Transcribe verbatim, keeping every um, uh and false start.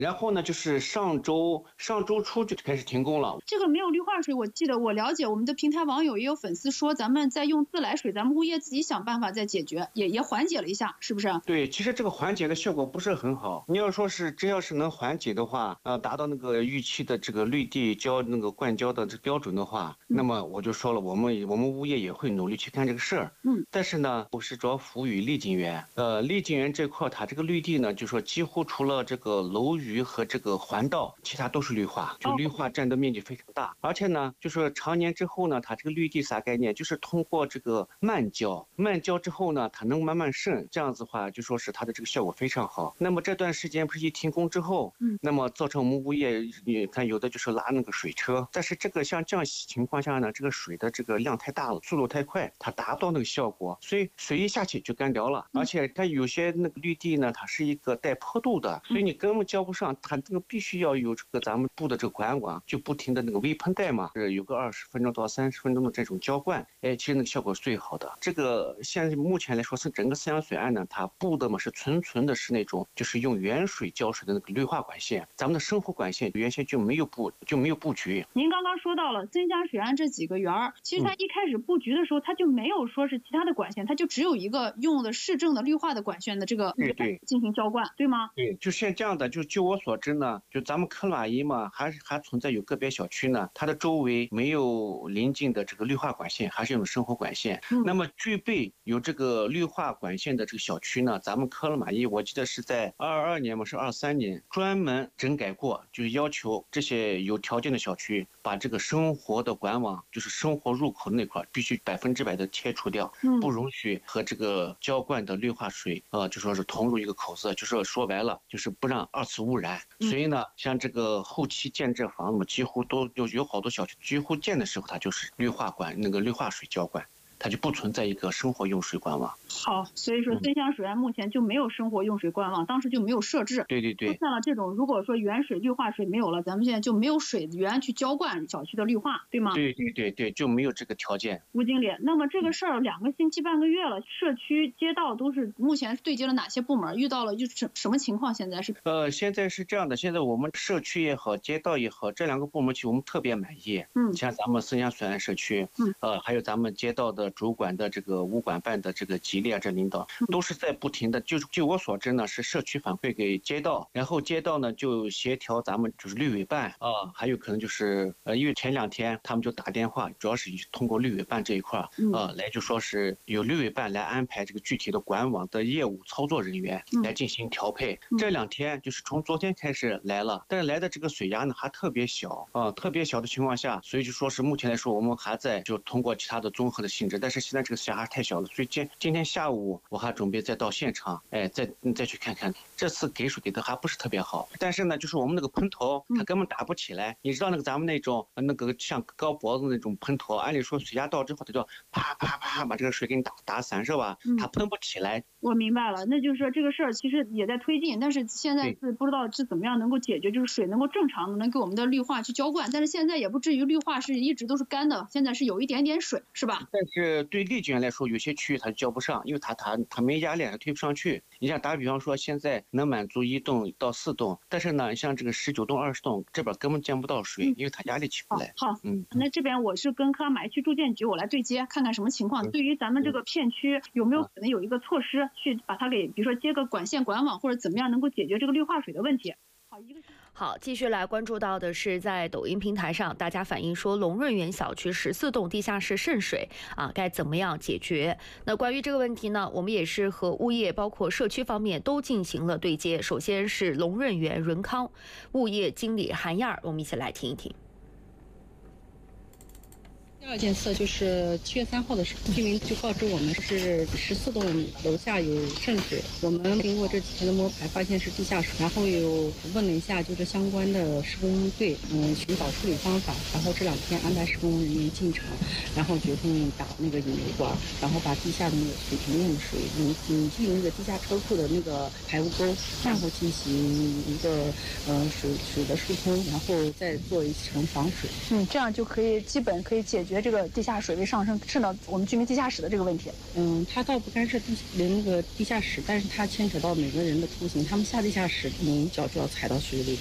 然后呢，就是上周上周初就开始停工了。 这个没有氯化水，我记得我了解，我们的平台网友也有粉丝说，咱们在用自来水，咱们物业自己想办法再解决，也也缓解了一下，是不是？ 对，其实这个缓解的效果不是很好。你要说是真要是能缓解的话，呃，达到那个预期的这个绿地浇那个灌浇的这标准的话，嗯、那么我就说了，我们我们物业也会努力去干这个事儿。嗯，但是呢，我是主要服务于丽景园。呃，丽景园这块它这个绿地呢，就说几乎除了这个楼宇和这个环道，其他都是绿化，就绿化占的面积非常大。而且呢，就说常年之后呢，它这个绿地啥概念？就是通过这个慢浇，慢浇之后呢，它能慢慢渗，这样子的话，就说是它的这个效果非常好。那么这段时间不是一停工之后，嗯，那么造成我们物业，你看有的就是拉那个水车，但是这个像这样情况下呢，这个水的这个量太大了，速度太快，它达不到那个效果，所以水一下去就干掉了。而且它有些那个绿地呢，它是一个带坡度的，所以你根本浇不上，它这个必须要有这个咱们布的这个管网，就不停的那个微喷带嘛，是有个二十分钟到三十分钟的这种浇灌，哎，其实那个效果是最好的。这个现在目前来说是整个三江水岸呢，它布的嘛是纯纯的是那种就是用原水浇水的那个绿化管线，咱们的生活管线原先就没有布就没有布局。 您刚刚说到了曾江水岸这几个园儿，其实它一开始布局的时候，它就没有说是其他的管线，它就只有一个用的市政的绿化的管线的这个对对进行浇灌，对吗？ 对，就像这样的，就据我所知呢，就咱们科马伊嘛，还还存在有个别小区呢，它的周围没有临近的这个绿化管线，还是用生活管线。嗯、那么具备有这个绿化管线的这个小区呢，咱们科勒马伊我记得是在二二年嘛，是二三年专门整改过，就是要求这些有条件的小区把这个生活的管网，就是生活入口那块必须百分之百的切除掉，嗯、不容许和这个浇灌的绿化水，呃，就说是同入一个口子，就是说白了就是不让二次污染。嗯、所以呢，像这个后期建这房子，几乎都有有好多小区几乎建的时候，它就是绿化管那个绿化水浇灌。它就不存在一个生活用水管网。 好，所以说曾江水岸目前就没有生活用水管网，当时就没有设置。 对对对。 出现了这种，如果说原水绿化水没有了，咱们现在就没有水源去浇灌小区的绿化，对吗？ 对对对对，就没有这个条件。 吴经理，那么这个事儿两个星期半个月了，社区街道都是目前对接了哪些部门？遇到了就是什么情况？现在是？ 呃，现在是这样的，现在我们社区也好，街道也好，这两个部门其实我们特别满意。嗯。像咱们曾江水岸社区，嗯，呃，还有咱们街道的主管的这个物管办的这个吉利啊，这领导都是在不停的，就据我所知呢，是社区反馈给街道，然后街道呢就协调咱们就是绿委办啊，还有可能就是呃，因为前两天他们就打电话，主要是通过绿委办这一块啊来就说是有绿委办来安排这个具体的管网的业务操作人员来进行调配。这两天就是从昨天开始来了，但是来的这个水压呢还特别小啊，特别小的情况下，所以就说是目前来说我们还在就通过其他的综合的性质。但是现在这个水还太小了，所以今今天下午我还准备再到现场，哎，再再去看看。这次给水给的还不是特别好，但是呢，就是我们那个喷头它根本打不起来。你知道那个咱们那种那个像高脖子那种喷头，按理说水压到之后，它就啪啪啪把这个水给你打打散，是吧？它喷不起来。 我明白了，那就是说这个事儿其实也在推进，但是现在是不知道是怎么样能够解决，就是水能够正常的能给我们的绿化去浇灌，但是现在也不至于绿化是一直都是干的，现在是有一点点水，是吧？ 但是对丽景园来说，有些区域它浇不上，因为它它它没压力，它推不上去。你像打比方说，现在能满足一栋到四栋，但是呢，像这个十九栋、二十栋这边根本见不到水，因为它压力起不来。 好，嗯，那这边我是跟科马伊区住建局我来对接，看看什么情况。嗯、对于咱们这个片区有没有可能有一个措施去把它给，比如说接个管线管网，或者怎么样能够解决这个绿化水的问题。 好，继续来关注到的是，在抖音平台上，大家反映说龙润园小区十四栋地下室渗水啊，该怎么样解决？那关于这个问题呢，我们也是和物业包括社区方面都进行了对接。首先是龙润园润康物业经理韩燕儿，我们一起来听一听。 第二件事就是七月三号的时候，居民就告知我们是十四栋楼下有渗水，我们经过这几天的摸排，发现是地下水，然后又问了一下就是相关的施工队，嗯，寻找处理方法，然后这两天安排施工人员进场，然后决定打那个引流管，然后把地下的那个水平用水引引进那个地下车库的那个排污沟，然后进行一个呃水水的疏通，然后再做一层防水。 嗯，这样就可以基本可以解决决这个地下水位上升渗到我们居民地下室的这个问题？ 嗯，它倒不干涉地那个地下室，但是它牵扯到每个人的出行，他们下地下室，你一脚就要踩到水里。